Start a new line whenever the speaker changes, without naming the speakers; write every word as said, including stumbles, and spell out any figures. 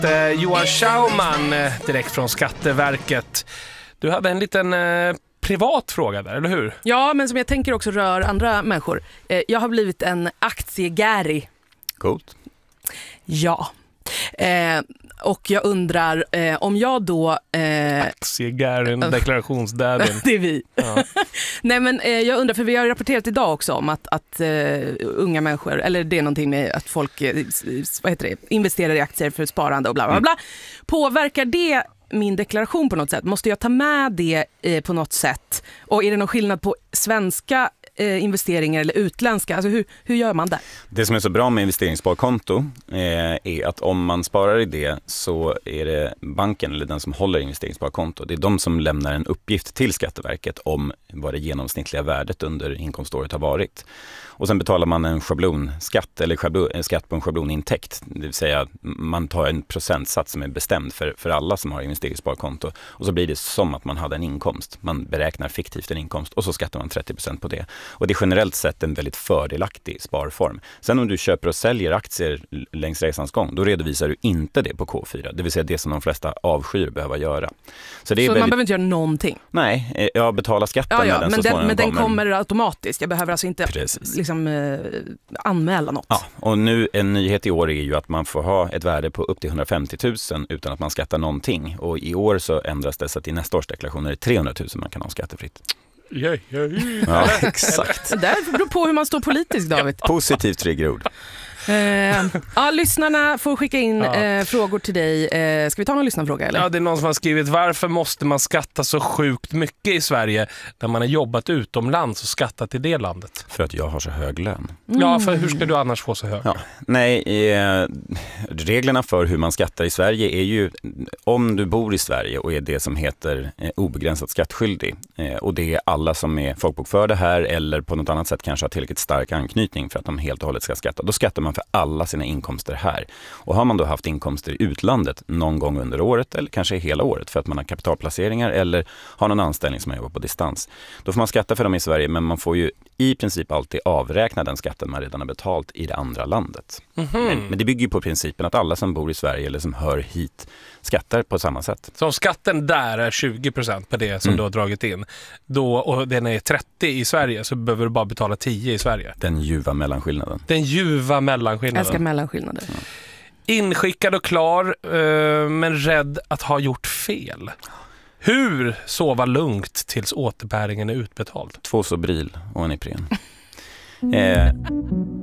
Eh, Johan Schauman, eh, direkt från Skatteverket. Du hade en liten eh, privat fråga där, eller hur?
Ja, men som jag tänker också rör andra människor. Eh, jag har blivit en aktiegäri.
Coolt.
Ja. Eh, och jag undrar eh, om jag då... Eh,
Aktiegärin, deklarationsdäden.
det är vi.
Ja.
Nej, men eh, jag undrar, för vi har rapporterat idag också om att, att eh, unga människor, eller det är någonting med att folk eh, vad heter det, investerar i aktier för sparande och bla bla bla. Mm. Påverkar det min deklaration på något sätt? Måste jag ta med det eh, på något sätt? Och är det någon skillnad på svenska eh, investeringar eller utländska? Alltså hur, hur gör man det?
Det som är så bra med investeringssparkonto eh, är att om man sparar i det så är det banken eller den som håller investeringssparkonto. Det är de som lämnar en uppgift till Skatteverket om vad det genomsnittliga värdet under inkomståret har varit. Och sen betalar man en schablonskatt eller schablon, skatt på en schablonintäkt. Det vill säga man tar en procentsats som är bestämd för, för alla som har investeringssparkonto. Och så blir det som att man hade en inkomst. Man beräknar fiktivt en inkomst och så skattar man trettio procent på det. Och det är generellt sett en väldigt fördelaktig sparform. Sen om du köper och säljer aktier längs resans gång, då redovisar du inte det på K fyra. Det vill säga det som de flesta avskyr behöva göra. Så, det är
så
väldigt...
man behöver inte göra någonting?
Nej, jag betalar skatten
ja, ja,
när den
men
så
den, men den
kommer.
kommer automatiskt. Jag behöver alltså inte liksom, eh, anmäla något.
Ja, och nu en nyhet i år är ju att man får ha ett värde på upp till hundrafemtio tusen utan att man skattar någonting. Och i år så ändras det så att i nästa års deklaration är det trehundra tusen man kan ha skattefritt.
Ja, ja, ja.
Ja, exakt.
Det där beror på hur man står politiskt, David.
Positivt triggerord.
Eh, ja, lyssnarna får skicka in
Ja.
eh, frågor till dig. Eh, ska vi ta någon lyssnarfråga eller?
Ja, det är någon som har skrivit: varför måste man skatta så sjukt mycket i Sverige när man har jobbat utomlands och skattat i det landet?
För att jag har så hög lön.
Mm.
Ja, för hur ska du annars få så hög?
Ja, nej, eh, reglerna för hur man skattar i Sverige är ju, om du bor i Sverige och är det som heter eh, obegränsat skattskyldig, eh, och det är alla som är folkbokförda här eller på något annat sätt kanske har tillräckligt stark anknytning för att de helt och hållet ska skatta, då skattar man för alla sina inkomster här. Och har man då haft inkomster i utlandet någon gång under året eller kanske hela året för att man har kapitalplaceringar eller har någon anställning som man jobbar på distans, då får man skatta för dem i Sverige, men man får ju i princip alltid avräkna den skatten man redan har betalt i det andra landet. Mm-hmm. Men, men det bygger ju på principen att alla som bor i Sverige eller som hör hit skattar på samma sätt.
Så om skatten där är tjugo procent på det som
mm.
du har dragit in, då, och den är trettio i Sverige, så behöver du bara betala tio i Sverige.
Den ljuva mellanskillnaden.
Den ljuva mellanskillnaden.
Jag älskar mellanskillnader.
Ja.
Inskickad och klar, eh, men rädd att ha gjort fel. Hur sova lugnt tills återbäringen är utbetald?
Två Sobril och en Ipren. eh,